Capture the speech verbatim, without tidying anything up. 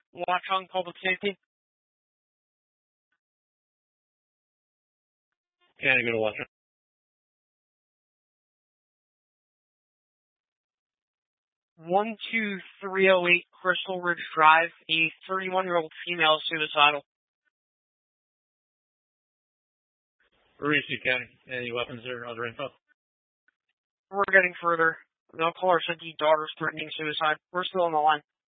Watchung Public Safety. Yeah, go to Watchung. one two three oh eight Crystal Ridge Drive, a thirty-one-year-old female suicidal. Mauricio County. Any weapons or other info? We're getting further. No caller said the daughter's threatening suicide. We're still on the line.